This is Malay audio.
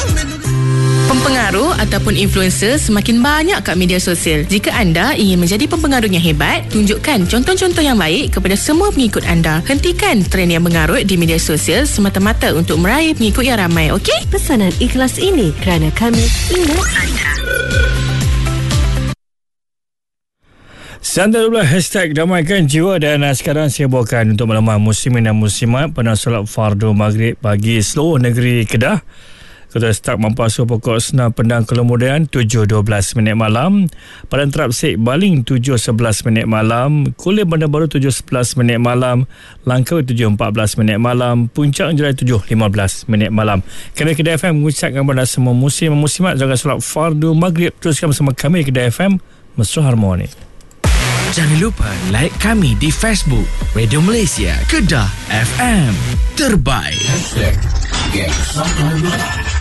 Pempengaruh ataupun influencer semakin banyak kat media sosial. Jika anda ingin menjadi pempengaruh yang hebat, tunjukkan contoh-contoh yang baik kepada semua pengikut anda. Hentikan trend yang mengarut di media sosial semata-mata untuk meraih pengikut yang ramai, okey? Pesanan ikhlas ini kerana kami ingat anda. Sandal pula hashtag damaikan jiwa. Dan sekarang saya bawakan untuk malam muslimin dan muslimat pada solat fardu maghrib bagi seluruh negeri Kedah. Kita start Mampasu Pokok Senar Pendang kemudian 7.12 minit malam. Padang Terap Sek Baling 7.11 minit malam. Kulim Bandar Baru 7.11 minit malam. Langkawi 7.14 minit malam. Puncak Jerai 7.15 minit malam. Kami Kedah FM mengucapkan kepada semua muslim dan muslimat jaga solat fardu maghrib. Teruskan bersama kami Kedah FM Mesra Harmoni. Jangan lupa like kami di Facebook Radio Malaysia Kedah FM Terbaik.